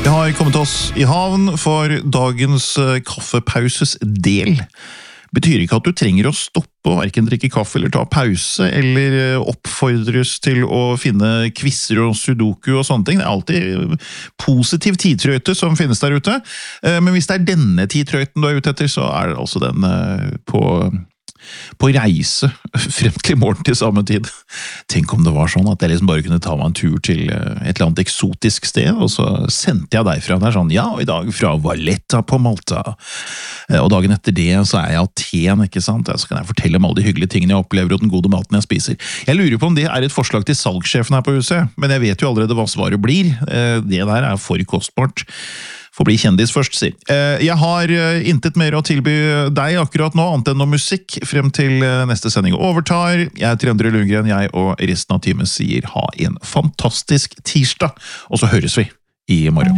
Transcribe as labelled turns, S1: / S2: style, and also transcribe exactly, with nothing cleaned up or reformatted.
S1: Vi har kommet oss i havn for dagens kaffepauses del. Betyr ikke at du trenger å stoppe og hverken drikke kaffe eller ta pause, eller oppfordres til å finne quizzer og sudoku og sånne ting. Det er alltid positiv tidtrøyte som finnes der ute. Men hvis det er denne tidtrøyten du er ute etter, så er det altså den på... på reise frem til morgen til samme tid. Tenk om det var sånn at jeg liksom bare kunne ta meg en tur til et eller annet eksotisk sted, og så sendte jeg derfra. Det er sånn, ja, og i dag fra Valletta på Malta. Og dagen etter det så er jeg i Aten, ikke sant? Så kan jeg fortelle om alle de hyggelige tingene jeg opplever og den gode maten jeg spiser. Jeg lurer på om det er et forslag til salgssjefen her på huset, men jeg vet jo allerede hva svaret blir. Det der er for kostbart. Får bli kjendis først, si. Jeg har intet mer å tilby deg akkurat nå, annet enn noe musikk, frem til neste sending overtar. Jeg heter Endre Lundgren, jeg og resten av teamet sier ha en fantastisk tirsdag, og så høres vi i morgen.